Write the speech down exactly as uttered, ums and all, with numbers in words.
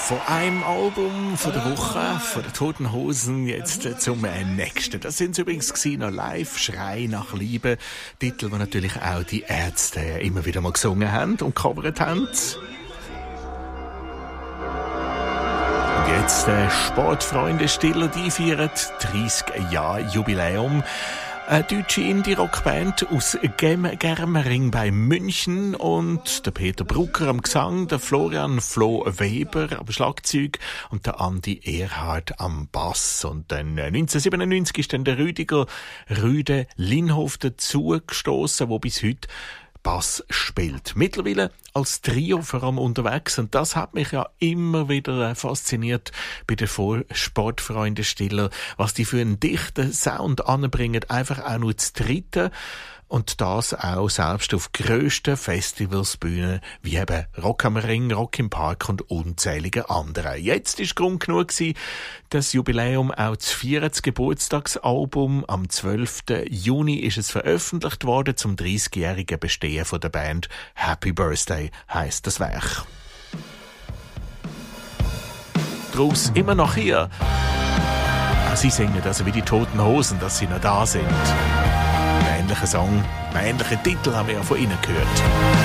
Von einem Album von der Woche, von den Toten Hosen, jetzt zum nächsten. Das sind sie übrigens noch live, Schrei nach Liebe. Titel, die natürlich auch die Ärzte immer wieder mal gesungen haben und gecovert haben. Und jetzt äh, Sportfreunde Stiller, die feiern dreißig Jahre Jubiläum. Eine deutsche Indie-Rockband aus Germering bei München und der Peter Brucker am Gesang, der Florian Flo Weber am Schlagzeug und der Andi Erhard am Bass. Und dann neunzehnhundertsiebenundneunzig ist dann der Rüdiger Rüde Linhof dazugestossen, der bis heute Bass spielt. Mittlerweile als Trio vor allem unterwegs und das hat mich ja immer wieder fasziniert bei den Sportfreunden Stiller, was die für einen dichten Sound anbringen, einfach auch nur zu dritten und das auch selbst auf grössten Festivalsbühnen wie eben Rock am Ring, Rock im Park und unzählige andere. Jetzt ist Grund genug gewesen, das Jubiläum auch zu feiern, das Geburtstagsalbum. Am zwölften Juni ist es veröffentlicht worden zum dreißigjährigen Bestehen von der Band. Happy Birthday heisst das Werk. Daraus immer noch hier. Sie singen also wie die Toten Hosen, dass sie noch da sind. Einen ähnlichen Song, einen ähnlichen Titel haben wir ja von ihnen gehört.